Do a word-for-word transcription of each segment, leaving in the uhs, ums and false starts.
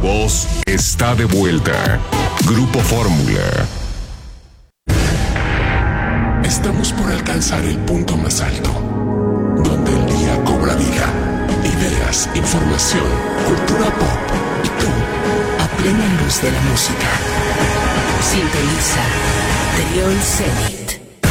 voz está de vuelta. Grupo Fórmula. Estamos por alcanzar el punto más alto, donde el día cobra vida. Ideas, información, cultura pop y tú, a plena luz de la música. Sintoniza Trión Zenit.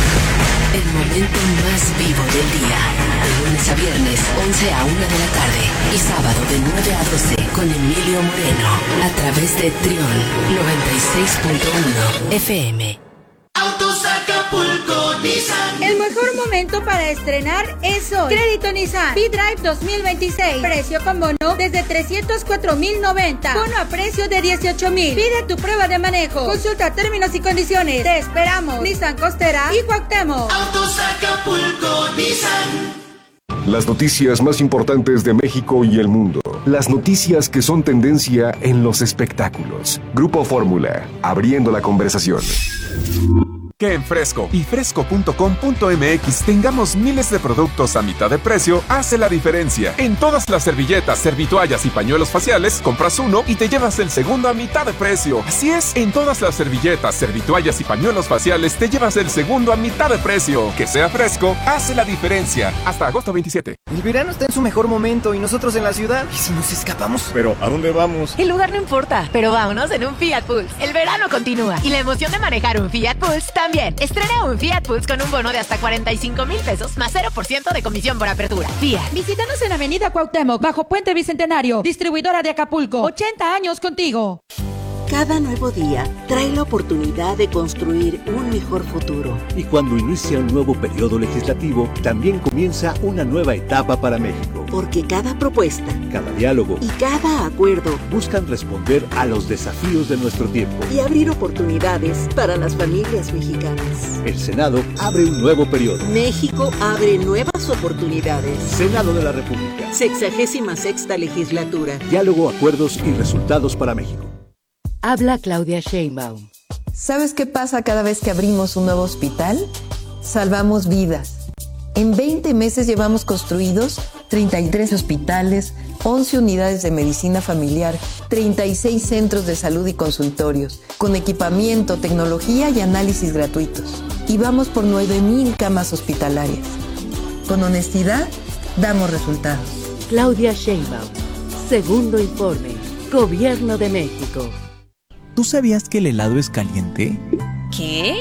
El momento más vivo del día. De lunes a viernes, once a una de la tarde. Y sábado de nueve a doce con Emilio Moreno. A través de Trión noventa y seis punto uno F M. Autos Acapulco Nissan. El mejor momento para estrenar es hoy. Crédito Nissan V-Drive dos mil veintiséis. Precio con bono desde trescientos cuatro mil noventa. Bono a precio de dieciocho mil. Pide tu prueba de manejo. Consulta términos y condiciones. Te esperamos. Nissan Costera y Cuauhtémoc. Autos Acapulco Nissan. Las noticias más importantes de México y el mundo. Las noticias que son tendencia en los espectáculos. Grupo Fórmula, abriendo la conversación. Que en Fresco y fresco punto com punto m x tengamos miles de productos a mitad de precio hace la diferencia. En todas las servilletas, servitoallas y pañuelos faciales, compras uno y te llevas el segundo a mitad de precio. Así es, en todas las servilletas, servitoallas y pañuelos faciales te llevas el segundo a mitad de precio. Que sea Fresco hace la diferencia. Hasta agosto veintisiete. El verano está en su mejor momento y nosotros en la ciudad. ¿Y si nos escapamos? Pero, ¿a dónde vamos? El lugar no importa, pero vámonos en un Fiat Pulse. El verano continúa y la emoción de manejar un Fiat Pulse también. Estrena un Fiat Pulse con un bono de hasta cuarenta y cinco mil pesos más cero por ciento de comisión por apertura. Fiat. Visítanos en Avenida Cuauhtémoc, bajo Puente Bicentenario. Distribuidora de Acapulco. ochenta años contigo. Cada nuevo día trae la oportunidad de construir un mejor futuro. Y cuando inicia un nuevo periodo legislativo, también comienza una nueva etapa para México. Porque cada propuesta, cada diálogo y cada acuerdo buscan responder a los desafíos de nuestro tiempo y abrir oportunidades para las familias mexicanas. El Senado abre un nuevo periodo. México abre nuevas oportunidades. Senado de la República. Sexagésima sexta legislatura. Diálogo, acuerdos y resultados para México. Habla Claudia Sheinbaum. ¿Sabes qué pasa cada vez que abrimos un nuevo hospital? Salvamos vidas. En veinte meses llevamos construidos treinta y tres hospitales, once unidades de medicina familiar, treinta y seis centros de salud y consultorios, con equipamiento, tecnología y análisis gratuitos. Y vamos por nueve mil camas hospitalarias. Con honestidad, damos resultados. Claudia Sheinbaum. Segundo informe. Gobierno de México. ¿Tú sabías que el helado es caliente? ¿Qué?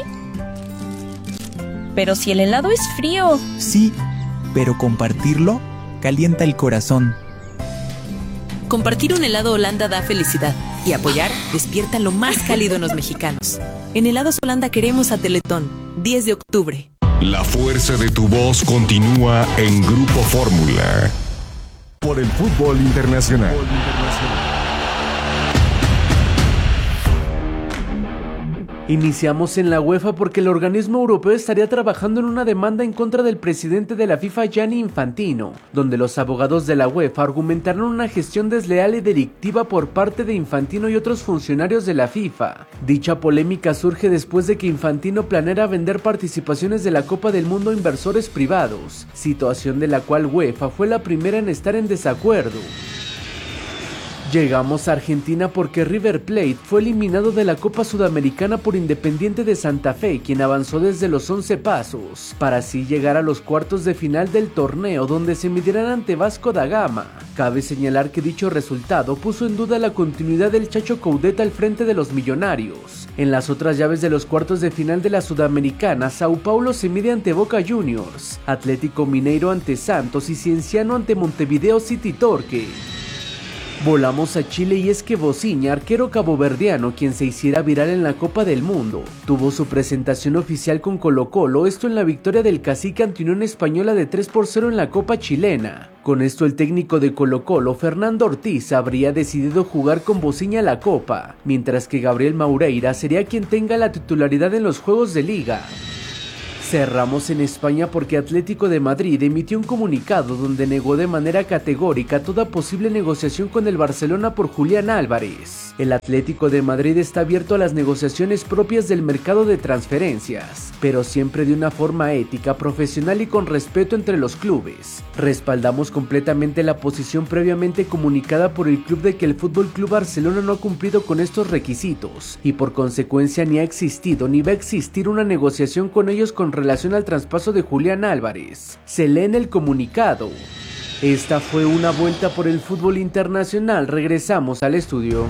Pero si el helado es frío. Sí, pero compartirlo calienta el corazón. Compartir un helado Holanda da felicidad y apoyar despierta lo más cálido en los mexicanos. En Helados Holanda queremos a Teletón, diez de octubre. La fuerza de tu voz continúa en Grupo Fórmula. Por el fútbol internacional. Iniciamos en la UEFA porque el organismo europeo estaría trabajando en una demanda en contra del presidente de la FIFA, Gianni Infantino, donde los abogados de la UEFA argumentaron una gestión desleal y delictiva por parte de Infantino y otros funcionarios de la FIFA. Dicha polémica surge después de que Infantino planeara vender participaciones de la Copa del Mundo a inversores privados, situación de la cual UEFA fue la primera en estar en desacuerdo. Llegamos a Argentina porque River Plate fue eliminado de la Copa Sudamericana por Independiente de Santa Fe, quien avanzó desde los once pasos, para así llegar a los cuartos de final del torneo, donde se medirán ante Vasco da Gama. Cabe señalar que dicho resultado puso en duda la continuidad del Chacho Coudet al frente de los millonarios. En las otras llaves de los cuartos de final de la Sudamericana, Sao Paulo se mide ante Boca Juniors, Atlético Mineiro ante Santos y Cienciano ante Montevideo City Torque. Volamos a Chile y es que Bociña, arquero caboverdiano, quien se hiciera viral en la Copa del Mundo, tuvo su presentación oficial con Colo-Colo, esto en la victoria del Cacique ante Unión Española de tres por cero en la Copa chilena. Con esto el técnico de Colo-Colo, Fernando Ortiz, habría decidido jugar con Bociña la Copa, mientras que Gabriel Maureira sería quien tenga la titularidad en los Juegos de Liga. Cerramos en España porque Atlético de Madrid emitió un comunicado donde negó de manera categórica toda posible negociación con el Barcelona por Julián Álvarez. El Atlético de Madrid está abierto a las negociaciones propias del mercado de transferencias, pero siempre de una forma ética, profesional y con respeto entre los clubes. Respaldamos completamente la posición previamente comunicada por el club de que el F C Barcelona no ha cumplido con estos requisitos y por consecuencia ni ha existido ni va a existir una negociación con ellos con relación al traspaso de Julián Álvarez. Se lee en el comunicado. Esta fue una vuelta por el fútbol internacional. Regresamos al estudio.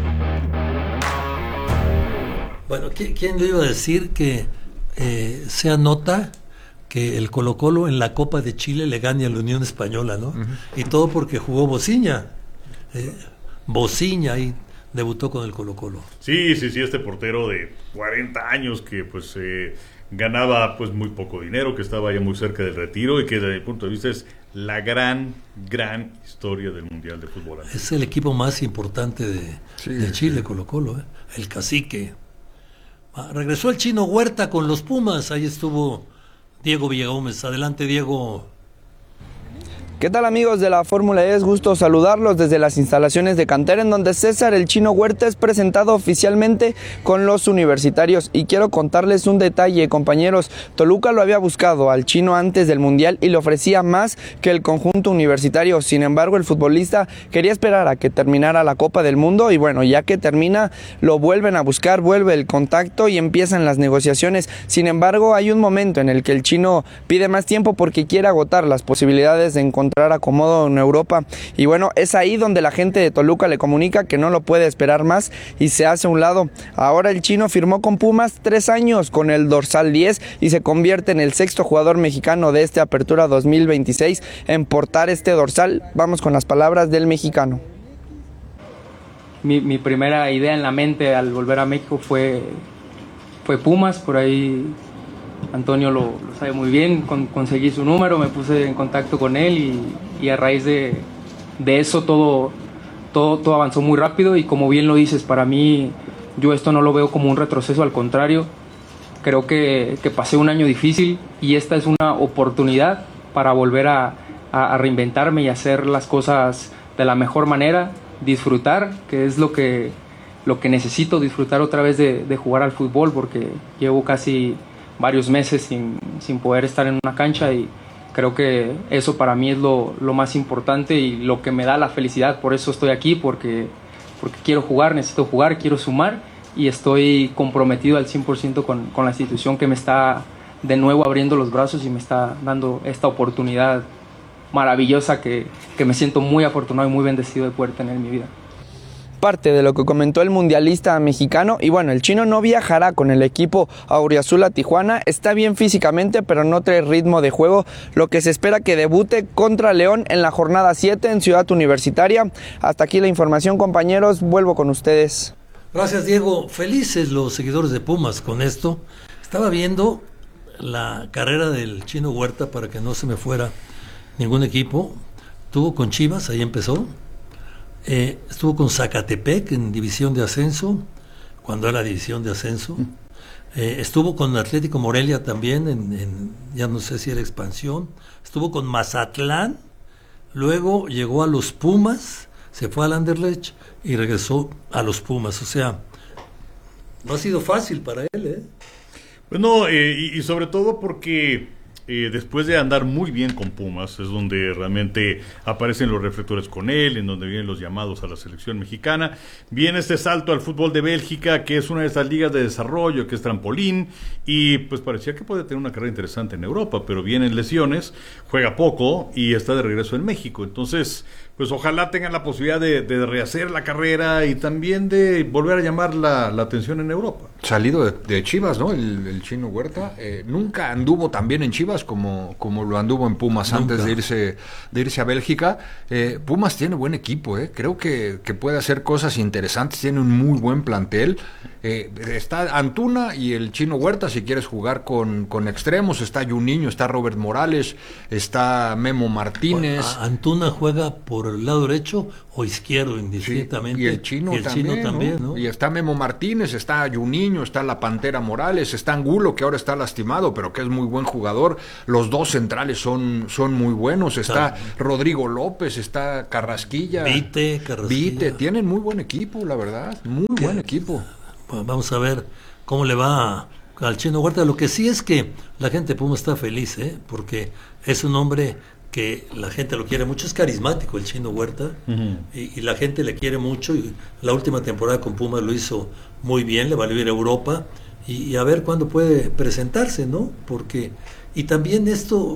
Bueno, ¿quién le iba a decir que eh, se anota que el Colo-Colo en la Copa de Chile le gane a la Unión Española, ¿no? Uh-huh. Y todo porque jugó Bociña. Eh, Bociña ahí debutó con el Colo-Colo. Sí, sí, sí, este portero de cuarenta años que pues eh, ganaba pues muy poco dinero, que estaba ya muy cerca del retiro y que desde mi punto de vista es la gran, gran historia del Mundial de Fútbol. Es el equipo más importante de, sí, de Chile, sí. Colo-Colo, ¿eh? El Cacique. Ah, regresó el Chino Huerta con los Pumas, ahí estuvo Diego Villagómez. Adelante, Diego. ¿Qué tal, amigos de la Fórmula E? Es gusto saludarlos desde las instalaciones de Cantera, en donde César el Chino Huerta es presentado oficialmente con los universitarios. Y quiero contarles un detalle, compañeros. Toluca lo había buscado al Chino antes del Mundial y le ofrecía más que el conjunto universitario. Sin embargo, el futbolista quería esperar a que terminara la Copa del Mundo y bueno, ya que termina, lo vuelven a buscar, vuelve el contacto y empiezan las negociaciones. Sin embargo, hay un momento en el que el Chino pide más tiempo porque quiere agotar las posibilidades de encontrar acomodo en Europa y bueno, es ahí donde la gente de Toluca le comunica que no lo puede esperar más y se hace a un lado. Ahora el Chino firmó con Pumas tres años con el dorsal diez y se convierte en el sexto jugador mexicano de esta apertura dos mil veintiséis en portar este dorsal. Vamos con las palabras del mexicano. Mi, mi primera idea en la mente al volver a México fue, fue Pumas, por ahí Antonio lo, lo sabe muy bien, con, conseguí su número, me puse en contacto con él y, y a raíz de, de eso todo, todo, todo avanzó muy rápido y como bien lo dices, para mí yo esto no lo veo como un retroceso, al contrario, creo que, que pasé un año difícil y esta es una oportunidad para volver a, a, a reinventarme y hacer las cosas de la mejor manera, disfrutar, que es lo que, lo que necesito, disfrutar otra vez de, de jugar al fútbol porque llevo casi varios meses sin, sin poder estar en una cancha y creo que eso para mí es lo, lo más importante y lo que me da la felicidad. Por eso estoy aquí, porque, porque quiero jugar, necesito jugar, quiero sumar y estoy comprometido al cien por ciento con, con la institución que me está de nuevo abriendo los brazos y me está dando esta oportunidad maravillosa que, que me siento muy afortunado y muy bendecido de poder tener en mi vida. Parte de lo que comentó el mundialista mexicano y bueno, el Chino no viajará con el equipo auriazul a Tijuana, está bien físicamente pero no trae ritmo de juego, lo que se espera que debute contra León en la jornada siete en Ciudad Universitaria. Hasta aquí la información, compañeros, vuelvo con ustedes. Gracias, Diego. Felices los seguidores de Pumas con esto. Estaba viendo la carrera del Chino Huerta para que no se me fuera ningún equipo. Estuvo con Chivas, ahí empezó. Eh, estuvo con Zacatepec en división de ascenso, cuando era división de ascenso. Eh, estuvo con Atlético Morelia también, en, en, ya no sé si era expansión. Estuvo con Mazatlán, luego llegó a los Pumas, se fue al Anderlecht y regresó a los Pumas. O sea, no ha sido fácil para él, ¿eh? Pues no, eh, y, y sobre todo porque Eh, después de andar muy bien con Pumas, es donde realmente aparecen los reflectores con él, en donde vienen los llamados a la selección mexicana. Viene este salto al fútbol de Bélgica, que es una de esas ligas de desarrollo, que es trampolín, y pues parecía que puede tener una carrera interesante en Europa, pero vienen lesiones, juega poco y está de regreso en México. Entonces, pues ojalá tengan la posibilidad de, de rehacer la carrera y también de volver a llamar la, la atención en Europa. Salido de, de Chivas, ¿no? El, el Chino Huerta eh, nunca anduvo tan bien en Chivas como, como lo anduvo en Pumas. Nunca. Antes de irse de irse a Bélgica. Eh, Pumas tiene buen equipo, ¿eh? Creo que, que puede hacer cosas interesantes, tiene un muy buen plantel Eh, está Antuna y el Chino Huerta, si quieres jugar con, con extremos, está Juninho, está Robert Morales, está Memo Martínez. Bueno, Antuna juega por el lado derecho o izquierdo, indistintamente. Sí, y el Chino y el también, Chino también ¿no? ¿no? Y está Memo Martínez, está Juninho, está la Pantera Morales, está Angulo, que ahora está lastimado, pero que es muy buen jugador. Los dos centrales son, son muy buenos. Está, está Rodrigo López, está Carrasquilla. Vite, Carrasquilla. Vite, tienen muy buen equipo, la verdad. Muy ¿Qué? buen equipo. Bueno, vamos a ver cómo le va al Chino Huerta. Lo que sí es que la gente de Puma está feliz, ¿eh? Porque es un hombre que la gente lo quiere mucho, es carismático el Chino Huerta, uh-huh. y, y la gente le quiere mucho, y la última temporada con Pumas lo hizo muy bien, le valió ir a Europa, y, y a ver cuándo puede presentarse, ¿no? Porque, y también esto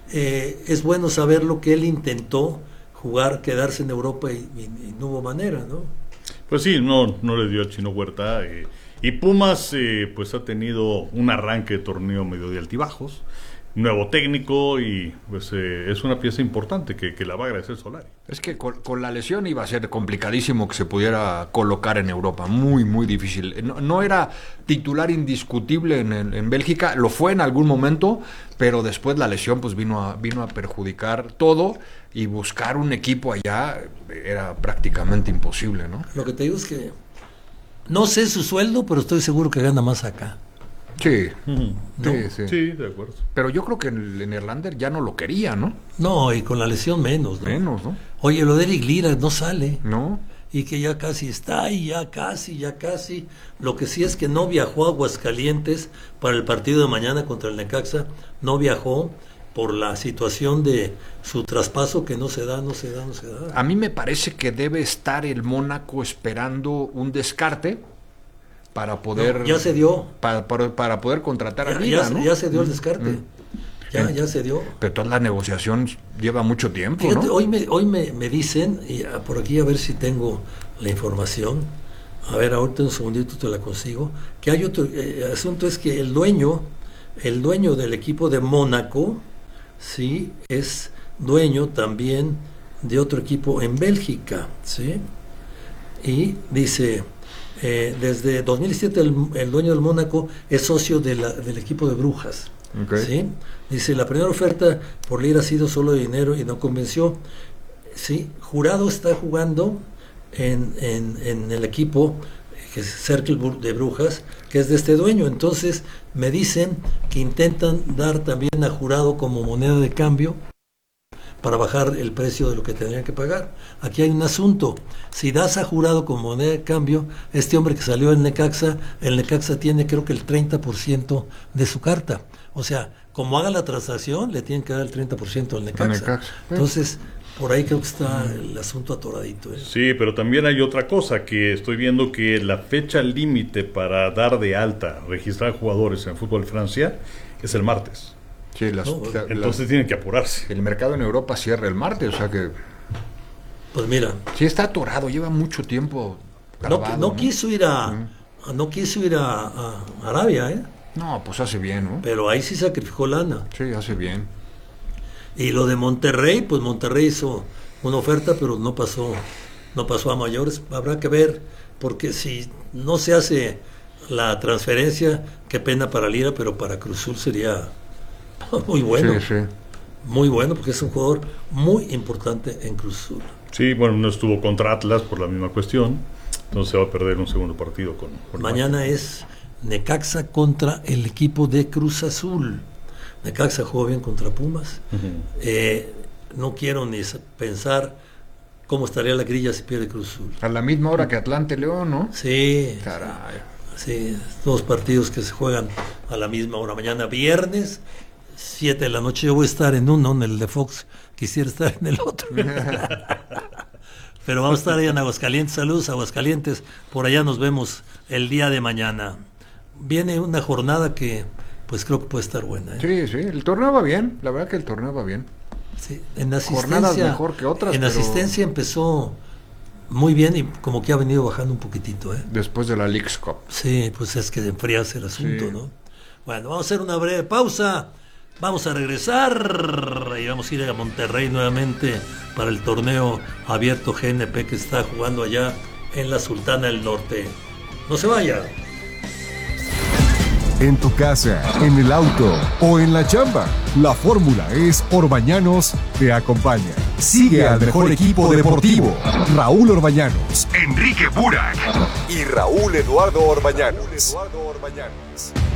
eh, es bueno saber lo que él intentó jugar, quedarse en Europa y, y, y no hubo manera, ¿no? Pues sí, no, no le dio al Chino Huerta, eh, y Pumas eh, pues ha tenido un arranque de torneo medio de altibajos, nuevo técnico, y pues eh, es una pieza importante que, que la va a agradecer Solari. Es que con, con la lesión iba a ser complicadísimo que se pudiera colocar en Europa, muy muy difícil. No, no era titular indiscutible en, en, en Bélgica, lo fue en algún momento, pero después la lesión pues vino a, vino a perjudicar todo, y buscar un equipo allá era prácticamente imposible, ¿no? Lo que te digo es que no sé su sueldo, pero estoy seguro que gana más acá. Sí, uh-huh. ¿no? sí, sí, sí, de acuerdo. Pero yo creo que en, en Erlander ya no lo quería, ¿no? No, y con la lesión menos, ¿no? Menos, ¿no? Oye, lo de Eric Lira no sale. No. Y que ya casi está, y ya casi, ya casi. Lo que sí es que no viajó a Aguascalientes para el partido de mañana contra el Necaxa. No viajó por la situación de su traspaso, que no se da, no se da, no se da. A mí me parece que debe estar el Mónaco esperando un descarte para poder... No, ya se dio. Para, para, para poder contratar ya, a Liga, ya, ¿no? ya se dio el descarte. Mm. Ya, en, ya se dio. Pero toda la negociación lleva mucho tiempo, Fíjate, ¿no? Hoy me, hoy me, me dicen, y por aquí a ver si tengo la información, a ver, ahorita un segundito te la consigo, que hay otro eh, asunto, es que el dueño, el dueño del equipo de Mónaco, sí, es dueño también de otro equipo en Bélgica, ¿sí? Y dice, eh, desde dos mil siete el, el dueño del Mónaco es socio de la, del equipo de Brujas, okay. ¿sí? Dice, la primera oferta por Lira ha sido solo de dinero y no convenció, ¿sí? Jurado está jugando en, en, en el equipo que es Cercle de Brujas, que es de este dueño. Entonces me dicen que intentan dar también a Jurado como moneda de cambio para bajar el precio de lo que tendrían que pagar. Aquí hay un asunto: si das a Jurado como moneda de cambio, este hombre que salió del Necaxa, el Necaxa tiene creo que el treinta por ciento de su carta. O sea, como haga la transacción, le tienen que dar el treinta por ciento al Necaxa. Necaxa. Entonces, por ahí creo que está el asunto atoradito, ¿eh? Sí, pero también hay otra cosa, que estoy viendo que la fecha límite para dar de alta, registrar jugadores en Fútbol Francia, es el martes. Sí, las, no, la, entonces la, tienen que apurarse. El mercado en Europa cierra el martes, o sea que... Pues mira... Sí, está atorado, lleva mucho tiempo grabado, no, no, ¿no? quiso ir a... Uh-huh. No quiso ir a, a Arabia, ¿eh? No, pues hace bien, ¿no? Pero ahí sí sacrificó lana. Sí, hace bien. Y lo de Monterrey, pues Monterrey hizo una oferta, pero no pasó, no pasó a mayores. Habrá que ver, porque si no se hace la transferencia, qué pena para Lira, pero para Cruz Azul sería muy bueno. Sí, sí. Muy bueno, porque es un jugador muy importante en Cruz Azul. Sí, bueno, no estuvo contra Atlas por la misma cuestión, entonces se va a perder un segundo partido con, con mañana Martín. Es Necaxa contra el equipo de Cruz Azul. Necaxa jugó bien contra Pumas. Uh-huh. Eh, no quiero ni pensar cómo estaría la grilla si pierde Cruz Azul. A la misma hora que Atlante León, ¿no? Sí. Caray. Sí, dos partidos que se juegan a la misma hora. Mañana viernes, siete de la noche. Yo voy a estar en uno, en el de Fox. Quisiera estar en el otro. Pero vamos a estar ahí en Aguascalientes. Saludos, Aguascalientes. Por allá nos vemos el día de mañana. Viene una jornada que pues creo que puede estar buena, ¿eh? Sí, sí, el torneo va bien, la verdad que el torneo va bien. Sí, en asistencia, jornadas mejor que otras. En pero... asistencia empezó muy bien y como que ha venido bajando un poquitito, ¿eh? Después de la Leagues Cup. Sí, pues es que enfrías el asunto, sí. ¿no? Bueno, vamos a hacer una breve pausa, vamos a regresar y vamos a ir a Monterrey nuevamente para el torneo abierto G N P que está jugando allá en la Sultana del Norte. No se vaya. en tu casa, en el auto o en la chamba. La fórmula es Orbañanos te acompaña. Sigue al mejor equipo deportivo. Raúl Orbañanos, Enrique Burak y Raúl Eduardo Orbañanos.